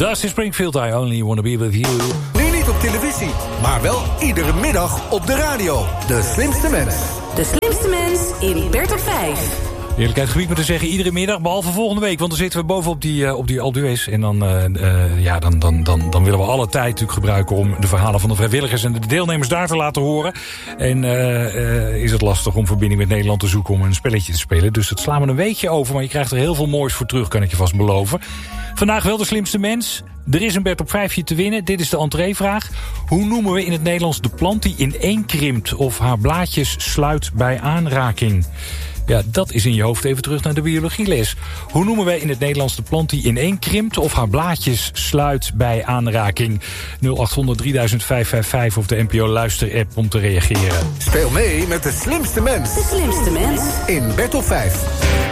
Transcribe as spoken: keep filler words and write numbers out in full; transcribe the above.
Dusty Springfield, I Only Wanna Be With You. Nu niet op televisie, maar wel iedere middag op de radio. De Slimste Mens. De Slimste Mens in Bert op vijf. Eerlijkheid gebied me te zeggen, iedere middag, behalve volgende week. Want dan zitten we bovenop die, uh, op die Alpe d'Huez. En dan, uh, uh, ja, dan, dan, dan, dan willen we alle tijd natuurlijk gebruiken om de verhalen van de vrijwilligers en de deelnemers daar te laten horen. En uh, uh, is het lastig om verbinding met Nederland te zoeken om een spelletje te spelen. Dus dat slaan we een weekje over, maar je krijgt er heel veel moois voor terug, kan ik je vast beloven. Vandaag wel de Slimste Mens. Er is een Bert op vijfje te winnen. Dit is de entreevraag. Hoe noemen we in het Nederlands de plant die ineenkrimpt of haar blaadjes sluit bij aanraking? Ja, dat is in je hoofd. Even terug naar de biologieles. Hoe noemen wij in het Nederlands de plant die ineenkrimpt of haar blaadjes sluit bij aanraking? nul acht honderd drieduizend vijfhonderdvijfenvijftig of de N P O luisterapp om te reageren. Speel mee met de Slimste Mens. De Slimste Mens in Bert op vijf.